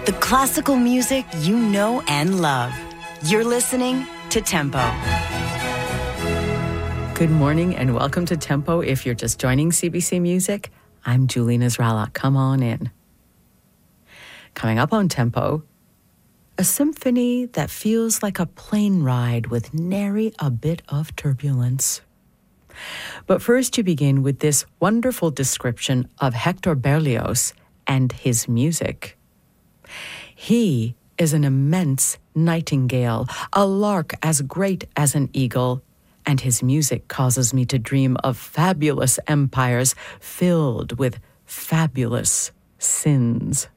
The classical music you know and love. You're listening to Tempo. Good morning and welcome to Tempo. If you're just joining CBC Music, I'm Julie Nasrallah. Come on in. Coming up on Tempo, a symphony that feels like a plane ride with nary a bit of turbulence. But first you begin with this wonderful description of Hector Berlioz and his music. He is an immense nightingale, a lark as great as an eagle, and his music causes me to dream of fabulous empires filled with fabulous sins.